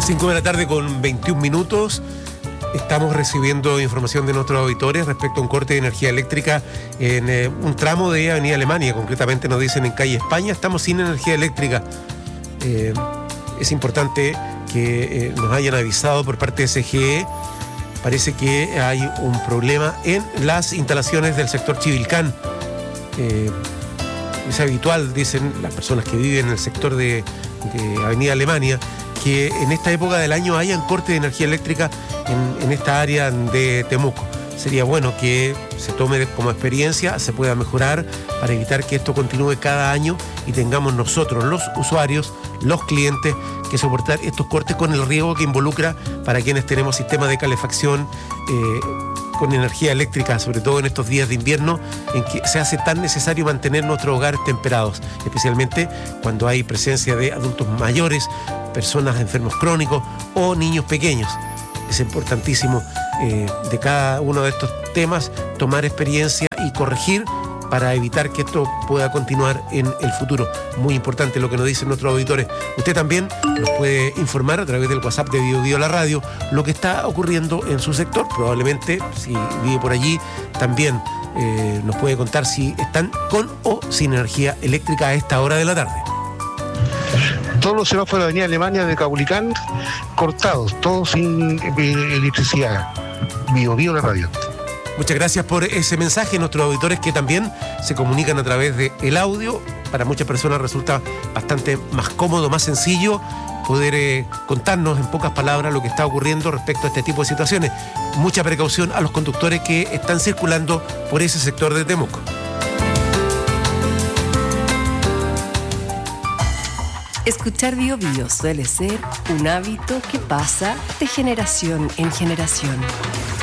5 de la tarde con 21 minutos. Estamos recibiendo información de nuestros auditores respecto a un corte de energía eléctrica en un tramo de Avenida Alemania. Concretamente nos dicen en calle España, estamos sin energía eléctrica. Es importante que nos hayan avisado por parte de CGE. Parece que hay un problema en las instalaciones del sector Chivilcán. Es habitual, dicen las personas que viven en el sector de Avenida Alemania, que en esta época del año hayan corte de energía eléctrica en esta área de Temuco. Sería bueno que se tome como experiencia, se pueda mejorar para evitar que esto continúe cada año y tengamos nosotros, los usuarios, los clientes, que soportar estos cortes con el riesgo que involucra para quienes tenemos sistemas de calefacción con energía eléctrica, sobre todo en estos días de invierno en que se hace tan necesario mantener nuestros hogares temperados, especialmente cuando hay presencia de adultos mayores, personas enfermos crónicos o niños pequeños. Es importantísimo de cada uno de estos temas tomar experiencia y corregir para evitar que esto pueda continuar en el futuro. Muy importante lo que nos dicen nuestros auditores. Usted también nos puede informar a través del WhatsApp de Biobío La Radio lo que está ocurriendo en su sector. Probablemente, si vive por allí, también nos puede contar si están con o sin energía eléctrica a esta hora de la tarde. Todos los semáforos de Avenida Alemania de Caupolicán cortados, todos sin electricidad. Biobío La Radio. Muchas gracias por ese mensaje. Nuestros auditores que también se comunican a través del audio. Para muchas personas resulta bastante más cómodo, más sencillo poder contarnos en pocas palabras lo que está ocurriendo respecto a este tipo de situaciones. Mucha precaución a los conductores que están circulando por ese sector de Temuco. Escuchar Biobío suele ser un hábito que pasa de generación en generación.